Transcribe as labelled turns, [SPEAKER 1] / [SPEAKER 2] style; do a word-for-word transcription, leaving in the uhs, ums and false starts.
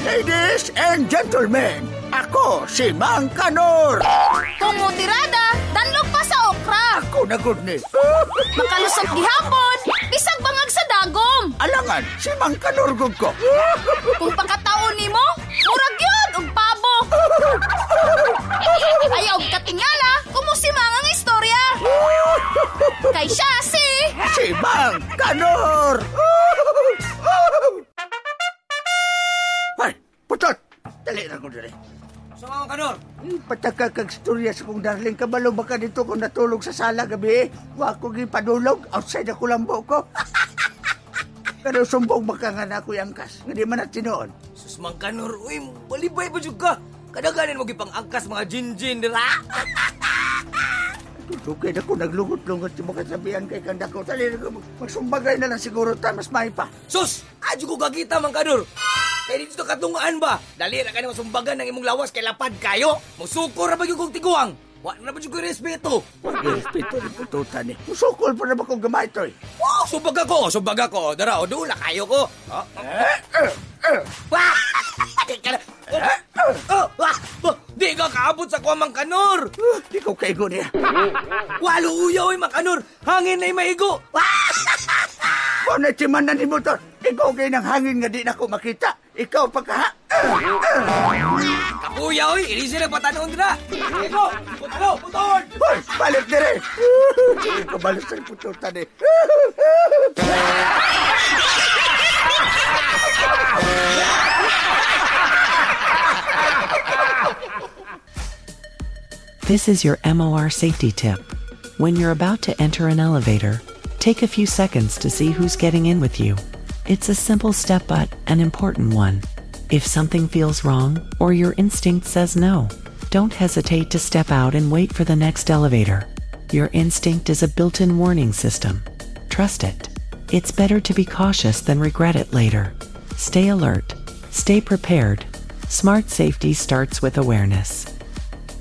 [SPEAKER 1] Ladies and gentlemen, ako si Mang Kanor.
[SPEAKER 2] Kung mutirada, danlog pa sa okra.
[SPEAKER 1] Ako na good ni.
[SPEAKER 2] Makalusot gihapon, bisag bangag sa dagom.
[SPEAKER 1] Alangan, si Mang Kanor gud ko.
[SPEAKER 2] Kung pakataon nimo, murag yun og pabo. Ayaw katingala, kumusimang ang istorya. Kay siya si...
[SPEAKER 1] Si Mang Kanor. Ay, putot. Dali na ko dali.
[SPEAKER 3] So, Mang Kanor?
[SPEAKER 1] Pataka kag storya sa kong darling. Kabalo ba ka dito kung natulog sa sala gabi? Wa ko gipadulog. Outside ako lambo ko. Pero sumbong baka nga na ako yung angkas. Nga di man at sinoon.
[SPEAKER 3] Sus, Mang Kanor, uy, balibay pa juga. Kadaganin mo gipang angkas mga jinjin, dira.
[SPEAKER 1] Tukay na ko naglungot-lungot yung mga sabihan kay kanda ko. Tali na ko, magsumbagay na lang siguro ta, mas may pa.
[SPEAKER 3] Sus, adyo ko gagita, Mang Kanor. Kaya dito katungaan ba? Dali na kayo masumbagan ng imong lawas kay lapad kayo. Musukor na ba yung kong tiguang? Wala na ba yung respeto?
[SPEAKER 1] Respeto rin pututan eh. Musukol pa na ba kong gamay ito eh?
[SPEAKER 3] Oh, sumbag ako, sumbag ako. Dara, o doon na kayo ko. Oh,
[SPEAKER 1] Eh, eh, eh.
[SPEAKER 3] Wah! Oh, wah! Oh, di ka kaabot sa kuwang Mang Kanor.
[SPEAKER 1] Di ko kaigo niya.
[SPEAKER 3] Walo uyaw ay Mang Kanor. Hangin ay maigo. Wah!
[SPEAKER 1] Kung natiman na ni Motor, ikaw kayo ng hangin nga di na ko makita. Ikaw pa ka ha?
[SPEAKER 3] Kapuya, oy! Ilisi na patanon dira! Ego! Putalo! Puton!
[SPEAKER 1] Hoy! Balik na rin! Kabalos sa pututan eh.
[SPEAKER 4] This is your M O R safety tip. When you're about to enter an elevator, take a few seconds to see who's getting in with you. It's a simple step but an important one. If something feels wrong or your instinct says no, don't hesitate to step out and wait for the next elevator. Your instinct is a built-in warning system. Trust it. It's better to be cautious than regret it later. Stay alert. Stay prepared. Smart safety starts with awareness.